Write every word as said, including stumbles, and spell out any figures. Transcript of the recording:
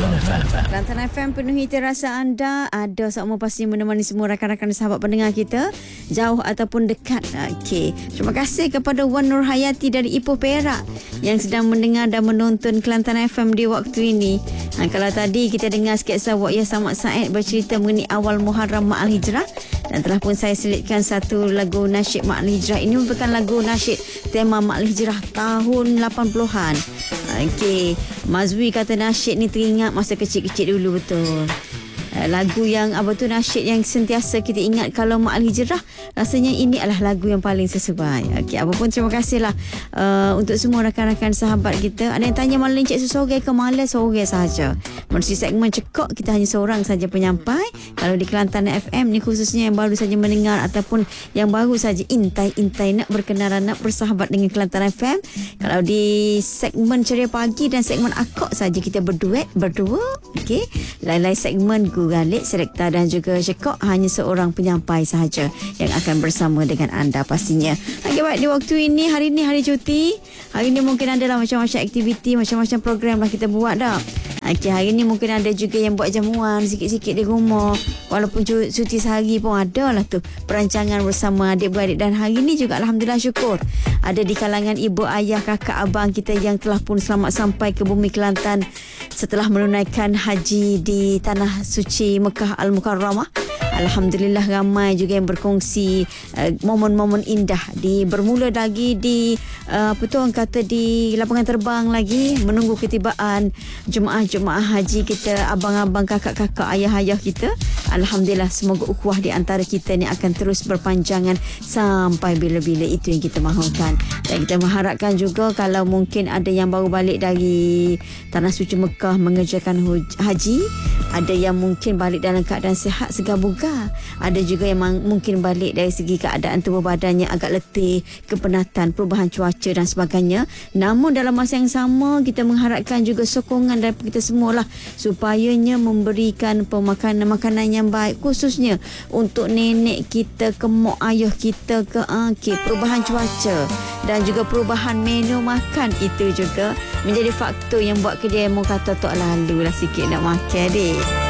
Kelantan F M penuhi terasa anda. Ada sama pasti menemani semua rakan-rakan sahabat pendengar kita, jauh ataupun dekat. Okey, terima kasih kepada Wan Nur Hayati dari Ipoh Perak yang sedang mendengar dan menonton Kelantan F M di waktu ini. Ha, kalau tadi kita dengar sketsa Wak Ya Samad Said bercerita mengenai awal Muharram Ma'al Hijrah, dan telah pun saya selitkan satu lagu nasyid Ma'al Hijrah. Ini merupakan lagu nasyid tema Ma'al Hijrah tahun lapan puluhan. Okey, Mazwi kata nasyid ni teringat masa kecil-kecil dulu betul. Lagu yang apa tu nasyid yang sentiasa kita ingat kalau Ma'al Hijrah, rasanya ini adalah lagu yang paling sesuai. Okey, apa pun terima kasihlah uh, untuk semua rakan-rakan sahabat kita. Ada yang tanya malam Encik seorang ke malam seorang sahaja. Melalui segmen Cekok kita hanya seorang saja penyampai. Kalau di Kelantan F M ni khususnya yang baru saja mendengar ataupun yang baru saja intai-intai nak berkenalan, nak bersahabat dengan Kelantan F M. Kalau di segmen Ceria Pagi dan segmen Akok saja kita berduet, berdua. Okey, lain-lain segmen Galik, Selekta dan juga Cekok hanya seorang penyampai sahaja yang akan bersama dengan anda pastinya. Okey, baik, di waktu ini, hari ini hari cuti. Hari ini mungkin adalah macam-macam aktiviti, macam-macam program lah kita buat dah. Okey, hari ni mungkin ada juga yang buat jamuan sikit-sikit di rumah. Walaupun cuti sehari pun ada lah tu perancangan bersama adik-beradik. Dan hari ni juga alhamdulillah syukur ada di kalangan ibu, ayah, kakak, abang kita yang telah pun selamat sampai ke bumi Kelantan setelah menunaikan haji di Tanah Suci Mekah Al-Mukarramah. Alhamdulillah ramai juga yang berkongsi uh, momen-momen indah di bermula lagi di uh, apa tu orang kata di lapangan terbang lagi menunggu ketibaan jemaah-jemaah haji kita, abang-abang, kakak-kakak, ayah-ayah kita. Alhamdulillah, semoga ukhuwah di antara kita ni akan terus berpanjangan sampai bila-bila. Itu yang kita mahukan. Dan kita mengharapkan juga kalau mungkin ada yang baru balik dari Tanah Suci Mekah mengerjakan haji, ada yang mungkin balik dalam keadaan sihat segar bugar, ada juga yang mungkin balik dari segi keadaan tubuh badannya agak letih, kepenatan, perubahan cuaca dan sebagainya. Namun dalam masa yang sama kita mengharapkan juga sokongan dari kita semualah supayanya memberikan pemakanan makanan yang baik, khususnya untuk nenek kita, ke mak ayah kita, ke okay, perubahan cuaca dan juga perubahan menu makan. Itu juga menjadi faktor yang buat ke dia mau kata tak lalu lah sikit nak makan deh.